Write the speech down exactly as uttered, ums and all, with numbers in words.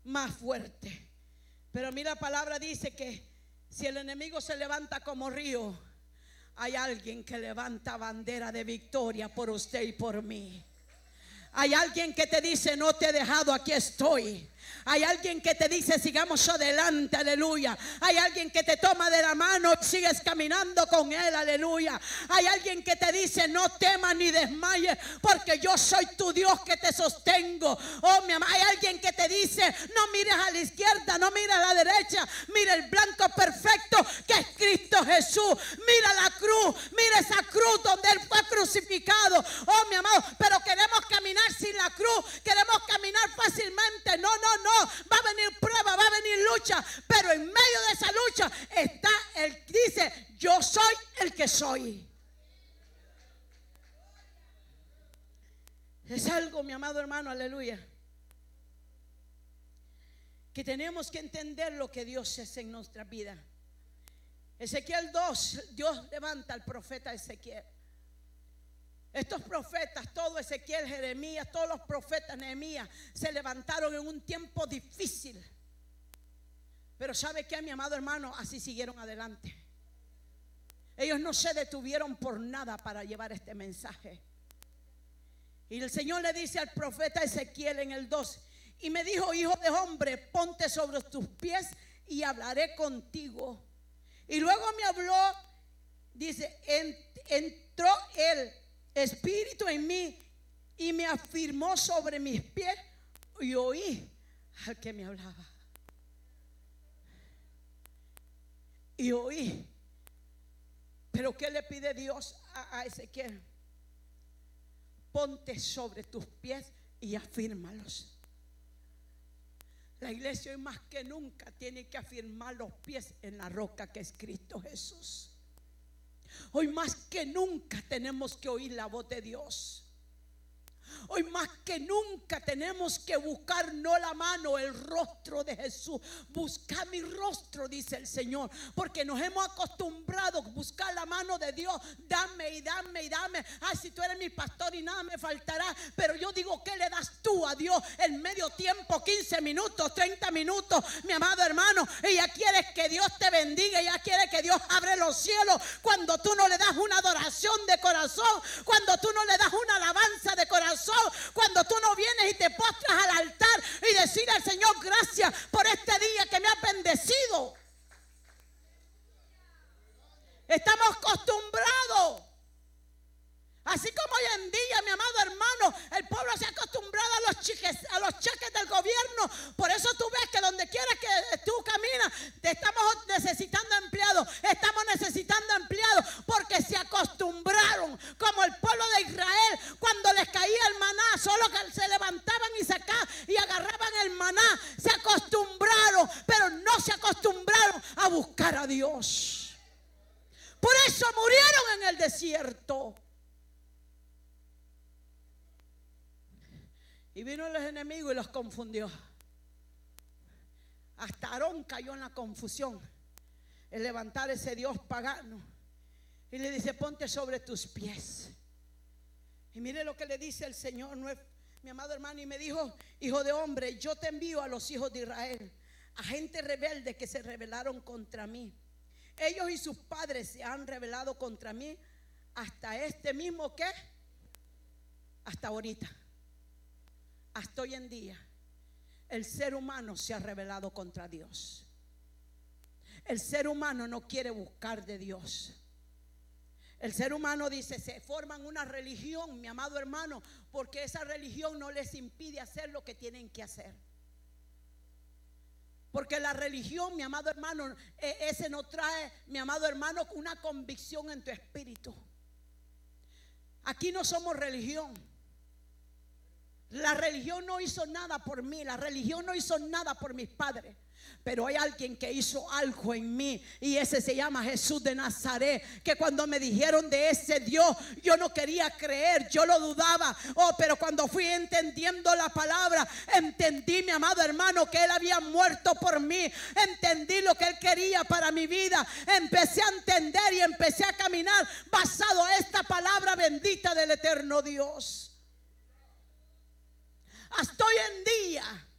más fuerte. Pero mira, la palabra dice que si el enemigo se levanta como río, hay alguien que levanta bandera de victoria por usted y por mí. Hay alguien que te dice: no te he dejado, aquí estoy. Hay alguien que te dice: sigamos adelante, aleluya. Hay alguien que te toma de la mano y sigues caminando con él, aleluya. Hay alguien que te dice: no temas ni desmayes, porque yo soy tu Dios que te sostengo. Oh, mi amor, hay alguien que te dice: no mires a la izquierda, no mires a la derecha, mira el blanco perfecto que es Cristo Jesús. Mira la cruz, mira esa cruz donde él fue crucificado. Oh, mi amado, pero queremos caminar sin la cruz, queremos caminar fácilmente. No, no, no. Va a venir prueba, va a venir lucha, pero en medio de esa lucha está el que dice: yo soy el que soy. Es algo, mi amado hermano, aleluya, que tenemos que entender lo que Dios es en nuestra vida. Ezequiel dos, Dios levanta al profeta Ezequiel. Estos profetas, todo Ezequiel, Jeremías, todos los profetas, Nehemías, se levantaron en un tiempo difícil. Pero ¿sabe qué, mi amado hermano? Así siguieron adelante. Ellos no se detuvieron por nada para llevar este mensaje. Y el Señor le dice al profeta Ezequiel en el dos: y me dijo: hijo de hombre, ponte sobre tus pies y hablaré contigo. Y luego me habló, dice, entró él espíritu en mí y me afirmó sobre mis pies, y oí al que me hablaba. Y oí. Pero ¿qué le pide Dios a, a Ezequiel? Ponte sobre tus pies y afírmalos. La iglesia hoy más que nunca tiene que afirmar los pies en la roca que es Cristo Jesús. Hoy más que nunca tenemos que oír la voz de Dios. Hoy más que nunca tenemos que buscar no la mano, el rostro de Jesús. Busca mi rostro, dice el Señor, porque nos hemos acostumbrado a buscar la mano de Dios. Dame y dame y dame. Ay, si tú eres mi pastor y nada me faltará. Pero yo digo, ¿qué le das tú a Dios en medio tiempo? quince minutos, treinta minutos, mi amado hermano. Ella quiere que Dios te bendiga. Ella quiere que Dios abre los cielos. Cuando tú no le das una adoración de corazón, cuando tú no le das una alabanza de corazón, cuando tú no vienes y te postras al altar y decirle al Señor: gracias por este día que me ha bendecido. Estamos acostumbrados. Así como hoy en día, mi amado hermano, el pueblo se ha acostumbrado a los cheques, a los cheques del gobierno. Por eso tú ves que donde quiera que tú caminas, te estamos necesitando empleados. Estamos necesitando empleados porque se acostumbraron, como el pueblo de Israel, cuando les caía el maná, solo que se levantaban y sacaban y agarraban el maná. Se acostumbraron, pero no se acostumbraron a buscar a Dios. Por eso murieron en el desierto. Y vino los enemigos y los confundió. Hasta Aarón cayó en la confusión, el levantar ese Dios pagano. Y le dice: ponte sobre tus pies. Y mire lo que le dice el Señor, mi amado hermano. Y me dijo: hijo de hombre, yo te envío a los hijos de Israel, a gente rebelde que se rebelaron contra mí. Ellos y sus padres se han rebelado contra mí hasta este mismo ¿qué? Hasta ahorita. Hasta hoy en día el ser humano se ha rebelado contra Dios. El ser humano no quiere buscar de Dios. El ser humano dice, se forman una religión, mi amado hermano, porque esa religión no les impide hacer lo que tienen que hacer. Porque la religión, mi amado hermano, ese no trae, mi amado hermano, una convicción en tu espíritu. Aquí no somos religión. La religión no hizo nada por mí, la religión no hizo nada por mis padres. Pero hay alguien que hizo algo en mí, y ese se llama Jesús de Nazaret. Que cuando me dijeron de ese Dios, yo no quería creer, yo lo dudaba. Oh, pero cuando fui entendiendo la palabra, entendí, mi amado hermano, que Él había muerto por mí. Entendí lo que Él quería para mi vida. Empecé a entender y empecé a caminar basado a esta palabra bendita del eterno Dios. Hasta hoy en día